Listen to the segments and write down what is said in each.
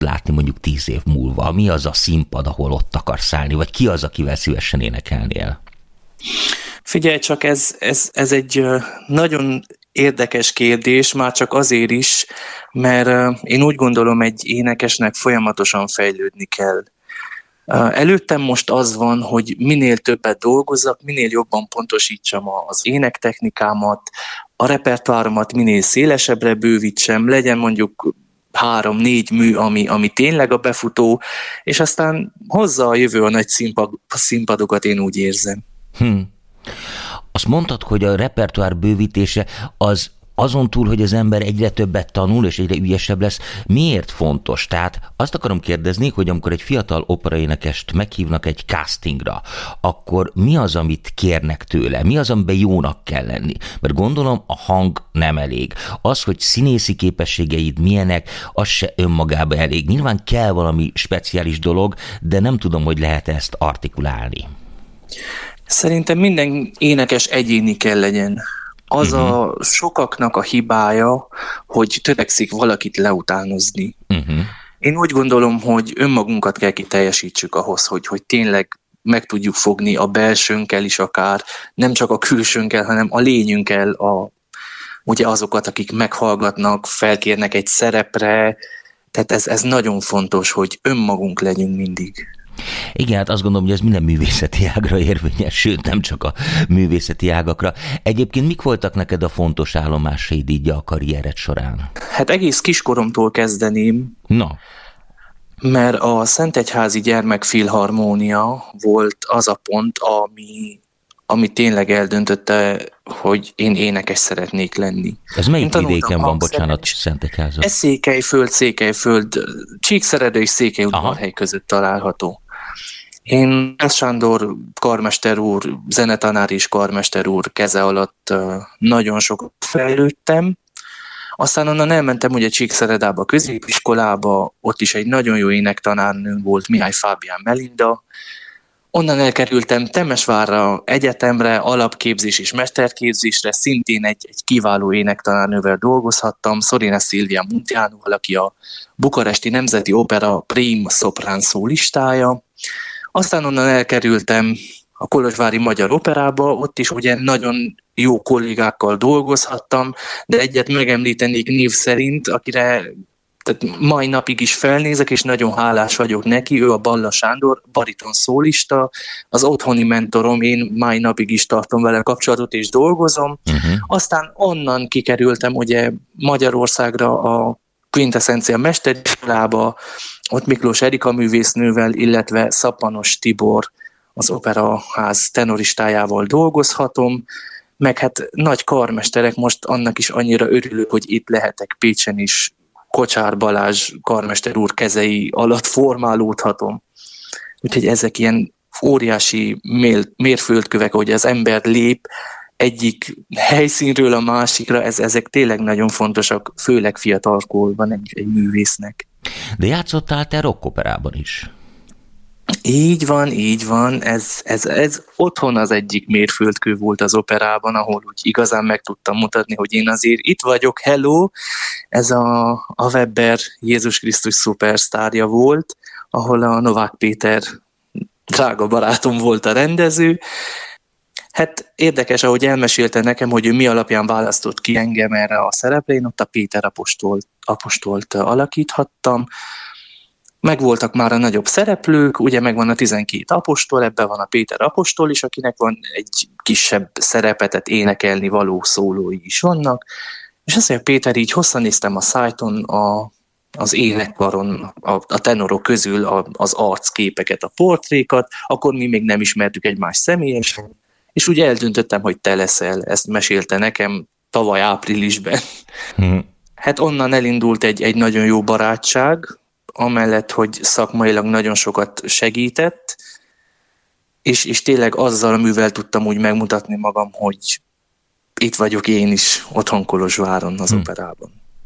látni mondjuk 10 év múlva? Mi az a színpad, ahol ott akarsz állni, vagy ki az, akivel szívesen énekelnél? Figyelj csak, ez egy nagyon érdekes kérdés, már csak azért is, mert én úgy gondolom, egy énekesnek folyamatosan fejlődni kell. Előttem most az van, hogy minél többet dolgozzak, minél jobban pontosítsam az énektechnikámat, a repertoáromat minél szélesebbre bővítsem, legyen mondjuk 3-4 mű, ami tényleg a befutó, és aztán hozza a jövő a nagy színpadokat, én úgy érzem. Azt mondtad, hogy a repertoár bővítése az azon túl, hogy az ember egyre többet tanul, és egyre ügyesebb lesz, miért fontos? Tehát azt akarom kérdezni, hogy amikor egy fiatal operaénekest meghívnak egy castingra, akkor mi az, amit kérnek tőle? Mi az, amiben jónak kell lenni? Mert gondolom, a hang nem elég. Az, hogy színészi képességeid milyenek, az se önmagában elég. Nyilván kell valami speciális dolog, de nem tudom, hogy lehet ezt artikulálni. Szerintem minden énekes egyéni kell legyen. Az a sokaknak a hibája, hogy törekszik valakit leutánozni. Én úgy gondolom, hogy önmagunkat kell kiteljesítsük ahhoz, hogy tényleg meg tudjuk fogni a belsőnkkel is akár, nem csak a külsőnkkel, hanem a lényünkkel ugye azokat, akik meghallgatnak, felkérnek egy szerepre. Tehát ez nagyon fontos, hogy önmagunk legyünk mindig. Igen, hát azt gondolom, hogy ez minden művészeti ágra érvényes, sőt, nem csak a művészeti ágakra. Egyébként mik voltak neked a fontos állomásaid így a karriered során? Hát egész kiskoromtól kezdeném. Na. Mert a Szentegyházi Gyermekfilharmónia volt az a pont, ami tényleg eldöntötte, hogy én énekes szeretnék lenni. Ez melyik vidéken van, bocsánat, Szentegyházon? Ez Székelyföld, Csíkszereda és Székelyudvarhely között található. Én Gász Sándor karmester úr, zenetanár és karmester úr keze alatt nagyon sokat fejlődtem. Aztán onnan elmentem ugye Csíkszeredába, középiskolába, ott is egy nagyon jó énektanárnő volt, Mihály Fábián Melinda. Onnan elkerültem Temesvárra egyetemre, alapképzés és mesterképzésre, szintén egy kiváló énektanárnővel dolgozhattam, Szorina Szilvia Muntiánóval, aki a Bukaresti Nemzeti Opera prém szoprán szólistája. Aztán onnan elkerültem a Kolozsvári Magyar Operába, ott is ugye nagyon jó kollégákkal dolgozhattam, de egyet megemlítenék név szerint, akire tehát mai napig is felnézek, és nagyon hálás vagyok neki, ő a Balla Sándor, bariton szólista, az otthoni mentorom, én mai napig is tartom vele kapcsolatot, és dolgozom. Aztán onnan kikerültem ugye Magyarországra a Quintessencia mesteriskolába, ott Miklós Erika művésznővel, illetve Szappanos Tibor, az Operaház tenoristájával dolgozhatom, meg hát nagy karmesterek, most annak is annyira örülök, hogy itt lehetek Pécsen is, Kocsár Balázs karmester úr kezei alatt formálódhatom. Úgyhogy ezek ilyen óriási mérföldkövek, hogy az ember lép egyik helyszínről a másikra, ezek tényleg nagyon fontosak, főleg fiatalkorban egy művésznek. De játszottál te rockoperában is? Így van, ez otthon az egyik mérföldkő volt az operában, ahol úgy igazán meg tudtam mutatni, hogy én azért itt vagyok, hello, ez a Weber Jézus Krisztus szupersztárja volt, ahol a Novák Péter drága barátom volt a rendező. Hát érdekes, ahogy elmesélte nekem, hogy ő mi alapján választott ki engem erre a szerepre, én ott a Péter apostolt alakíthattam. Megvoltak már a nagyobb szereplők, ugye megvan a 12 apostol, ebben van a Péter apostol is, akinek van egy kisebb szerepe, tehát énekelni való szólói is vannak. És azért Péter így hosszan néztem a szájton, az énekkaron, a tenorok közül az arcképeket, a portrékat, akkor mi még nem ismertük egymást személyesen, és úgy eldöntöttem, hogy te leszel, ezt mesélte nekem tavaly áprilisban. Hát onnan elindult egy nagyon jó barátság, amellett, hogy szakmailag nagyon sokat segített, és tényleg azzal a művel tudtam úgy megmutatni magam, hogy itt vagyok én is, otthon Kolozsváron az operában.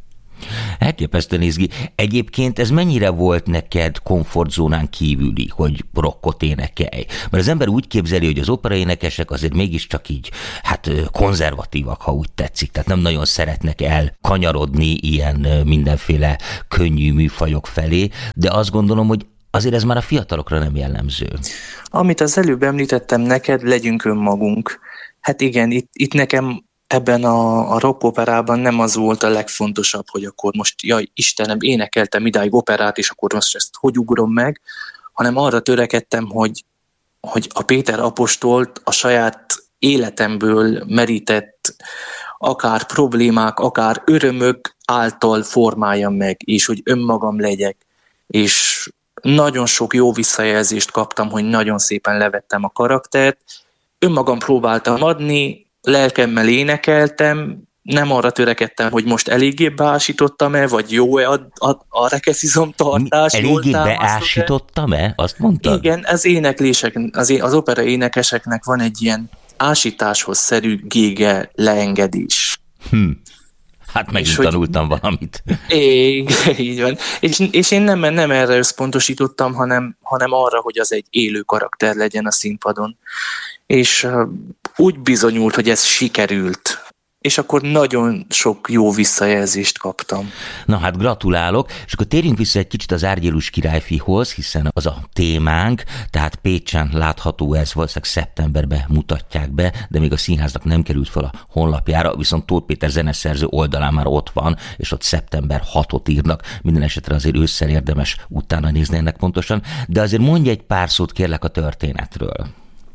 Elképesztően izgi. Egyébként ez mennyire volt neked komfortzónán kívüli, hogy rockot énekelj? Mert az ember úgy képzeli, hogy az operaénekesek azért mégiscsak így, konzervatívak, ha úgy tetszik. Tehát nem nagyon szeretnek elkanyarodni ilyen mindenféle könnyű műfajok felé, de azt gondolom, hogy azért ez már a fiatalokra nem jellemző. Amit az előbb említettem neked, legyünk önmagunk. Hát igen, itt nekem ebben a rockoperában nem az volt a legfontosabb, hogy akkor most, jaj Istenem, énekeltem idáig operát, és akkor most ezt hogy ugrom meg, hanem arra törekedtem, hogy a Péter apostolt a saját életemből merített akár problémák, akár örömök által formáljam meg, és hogy önmagam legyek. És nagyon sok jó visszajelzést kaptam, hogy nagyon szépen levettem a karaktert, önmagam próbáltam adni, lelkemmel énekeltem, nem arra törekedtem, hogy most eléggé beásítottam-e, vagy jó-e a rekeszizomtartás. Eléggé beásítottam-e? Azt mondtad? Igen, az éneklések, az opera énekeseknek van egy ilyen ásításhoz szerű gége leengedés. Hát megint tanultam valamit. Így van. És én nem erre összpontosítottam, hanem arra, hogy az egy élő karakter legyen a színpadon. És úgy bizonyult, hogy ez sikerült. És akkor nagyon sok jó visszajelzést kaptam. Na hát gratulálok, és akkor térjünk vissza egy kicsit az Árgyélus királyfihoz, hiszen az a témánk, tehát Pécsen látható ez, valószínűleg szeptemberben mutatják be, de még a színháznak nem került fel a honlapjára, viszont Tóth Péter zeneszerző oldalán már ott van, és ott szeptember 6-ot írnak, minden esetre azért ősszel érdemes utána nézni ennek pontosan, de azért mondj egy pár szót kérlek a történetről.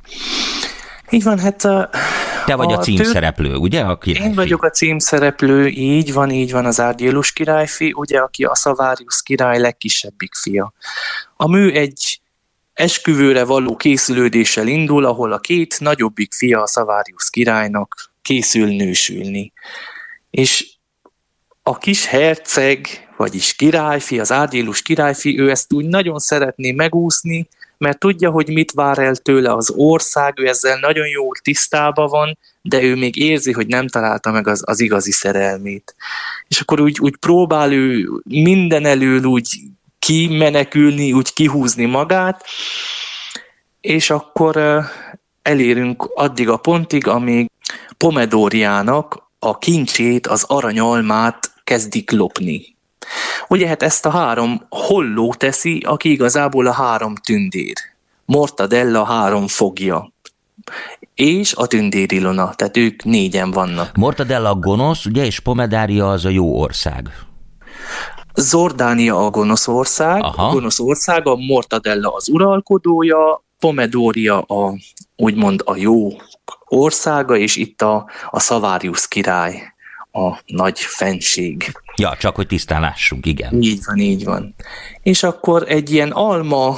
Így van, hát... Te vagy a címszereplő, ugye? A királyfi. Én vagyok a címszereplő, így van az Árgyélus királyfi, ugye, aki a Szavarius király legkisebbik fia. A mű egy esküvőre való készülődéssel indul, ahol a két nagyobbik fia a Szavarius királynak készül nősülni. És a kis herceg, vagyis királyfi, az Árgyélus királyfi, ő ezt úgy nagyon szeretné megúszni, mert tudja, hogy mit vár el tőle az ország, ő ezzel nagyon jól tisztában van, de ő még érzi, hogy nem találta meg az igazi szerelmét. És akkor úgy próbál ő minden elől úgy kimenekülni, úgy kihúzni magát, és akkor elérünk addig a pontig, amíg Pomedóriának a kincsét, az aranyalmát kezdik lopni. Ugye hát ezt a 3 holló teszi, aki igazából a 3 tündér. Mortadella 3 fogja. És a tündér Ilona, tehát ők 4-en vannak. Mortadella a gonosz, ugye, és Pomedária az a jó ország. Zordánia a gonosz ország, a Mortadella az uralkodója, Pomedória úgymond a jó országa, és itt a Szavarius király, a nagy fenség. Ja, csak hogy tisztán lássunk, igen. Így van. És akkor egy ilyen alma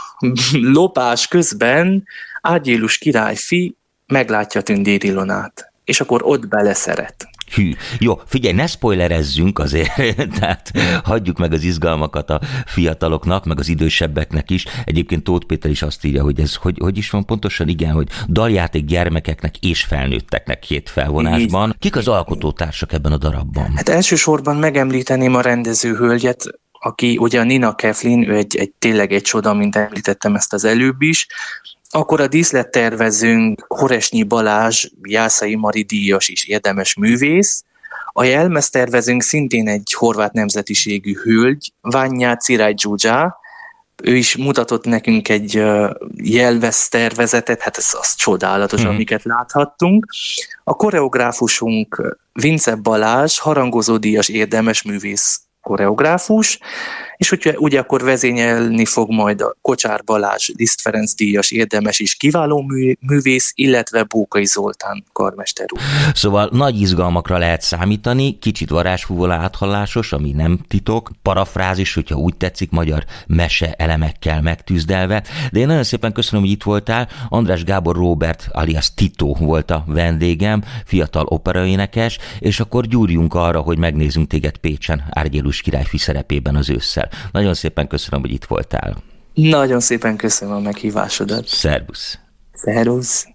lopás közben Árgyélus királyfi meglátja Tündér Ilonát, és akkor ott beleszeret. Jó, figyelj, ne spoilerezzünk azért, tehát hagyjuk meg az izgalmakat a fiataloknak, meg az idősebbeknek is. Egyébként Tóth Péter is azt írja, hogy ez hogy is van pontosan, igen, hogy daljáték gyermekeknek és felnőtteknek 2 felvonásban. Kik az alkotótársak ebben a darabban? Hát elsősorban megemlíteném a rendezőhölgyet, aki ugye a Nina Keflin, ő tényleg egy csoda, mint említettem ezt az előbb is. Akkor a díszlettervezőnk Horesnyi Balázs, Jászai Mari díjas és érdemes művész. A jelmeztervezőnk szintén egy horvát nemzetiségű hölgy, Vanya Cirály Dzsuzsa. Ő is mutatott nekünk egy jelmeztervezetet, hát ez az csodálatos, amiket láthattunk. A koreográfusunk Vince Balázs, harangozó díjas érdemes művész koreográfus, és ugye akkor vezényelni fog majd a Kocsár Balázs, Liszt Ferenc díjas érdemes és kiváló művész, illetve Bókai Zoltán karmester úr. Szóval nagy izgalmakra lehet számítani, kicsit varázsfúvola áthallásos, ami nem titok, parafrázis, hogyha úgy tetszik, magyar mese elemekkel megtűzdelve, de én nagyon szépen köszönöm, hogy itt voltál. András Gábor Róbert alias Tito volt a vendégem, fiatal operaénekes, és akkor gyúrjunk arra, hogy megnézzünk téged Pécsen Árgyélus királyfi szerepében az ősszel. Nagyon szépen köszönöm, hogy itt voltál. Nagyon szépen köszönöm a meghívásodat. Szervusz. Szervusz.